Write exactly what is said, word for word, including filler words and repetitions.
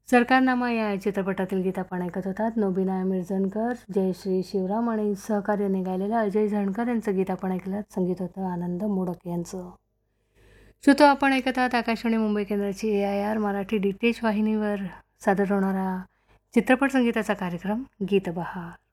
सरकारनामा या चित्रपटातील गीत आपण ऐकत होतात. नोबिना मिर्झनकर, जयश्री शिवराम आणि सहकार्याने गायलेलं अजय झणकर यांचं गीत आपण ऐकलं. संगीत होतं आनंद मोडक यांचं. श्रोतो, आपण ऐकत आहात आकाशवाणी मुंबई केंद्राची ए I R Marathi D T H वाहिनीवर सादर होणारा चित्रपट संगीताचा कार्यक्रम गीत बहार.